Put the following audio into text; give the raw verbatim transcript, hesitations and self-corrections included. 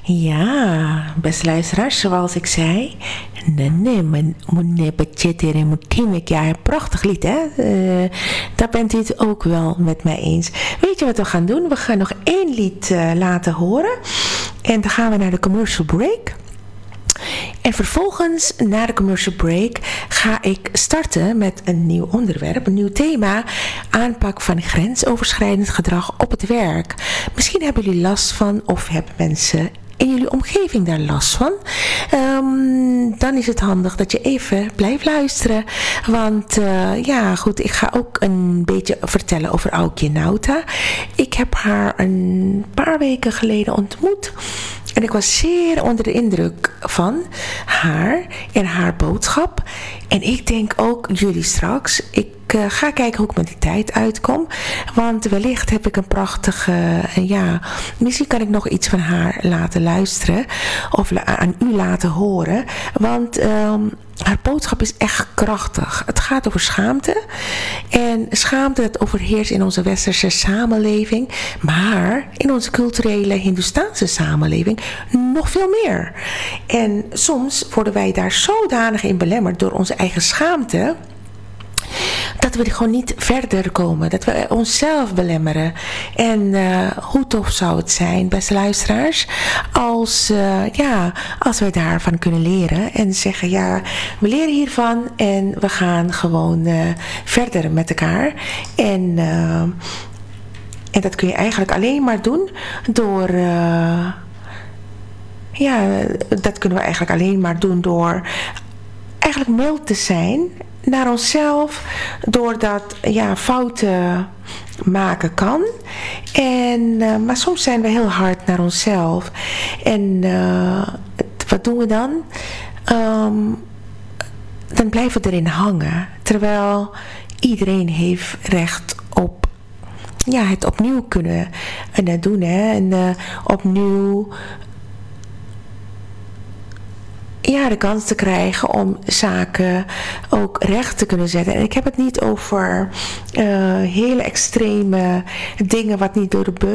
Ja, beste luisteraars, zoals ik zei. Nee, nee, mijn ja, een prachtig lied, hè? Uh, daar bent u het ook wel met mij eens. Weet je wat we gaan doen? We gaan nog één lied uh, laten horen. En dan gaan we naar de commercial break. En vervolgens, na de commercial break, ga ik starten met een nieuw onderwerp, een nieuw thema. Aanpak van grensoverschrijdend gedrag op het werk. Misschien hebben jullie last van, of hebben mensen in jullie omgeving daar last van. Um, dan is het handig dat je even blijft luisteren. Want uh, ja, goed, ik ga ook een beetje vertellen over Aukje Nauta. Ik heb haar een paar weken geleden ontmoet. En ik was zeer onder de indruk van haar en haar boodschap. En ik denk ook jullie straks. Ik uh, ga kijken hoe ik met die tijd uitkom. Want wellicht heb ik een prachtige, uh, ja, misschien kan ik nog iets van haar laten luisteren. Of la- aan u laten horen. Want um, haar boodschap is echt krachtig. Het gaat over schaamte. En schaamte dat overheerst in onze westerse samenleving. Maar in onze culturele Hindoestaanse samenleving nog veel meer. En soms worden wij daar zodanig in belemmerd door onze eigen schaamte, dat we gewoon niet verder komen. Dat we onszelf belemmeren. En uh, hoe tof zou het zijn, beste luisteraars, als, uh, ja, als wij daarvan kunnen leren. En zeggen, ja, we leren hiervan en we gaan gewoon uh, verder met elkaar. En, uh, en dat kun je eigenlijk alleen maar doen door Uh, ja, dat kunnen we eigenlijk alleen maar doen door eigenlijk mild te zijn naar onszelf, doordat ja, fouten maken kan. En, uh, maar soms zijn we heel hard naar onszelf. En uh, wat doen we dan? Um, dan blijven we erin hangen. Terwijl iedereen heeft recht op, ja, het opnieuw kunnen uh, doen. Hè? En uh, opnieuw ja, de kans te krijgen om zaken ook recht te kunnen zetten. En ik heb het niet over uh, hele extreme dingen wat niet door de beugel